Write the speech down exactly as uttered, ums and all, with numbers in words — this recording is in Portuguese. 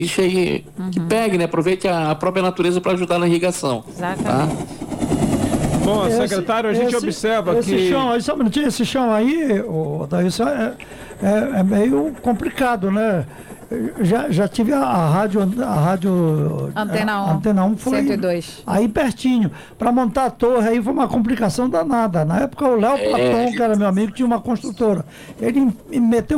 Isso aí, uhum. que pegue, né? Aproveite a, a própria natureza para ajudar na irrigação. Exatamente. Tá? Bom, esse, secretário, a gente esse, observa esse que... Chão, só um minutinho, esse chão aí, o, daí, isso é, é, é meio complicado, né? Já, já tive a, a rádio, a rádio Antena um, a, Antena um foi cento e dois. Aí pertinho. Para montar a torre aí foi uma complicação danada. Na época o Léo é. Platão, que era meu amigo, tinha uma construtora. Ele meteu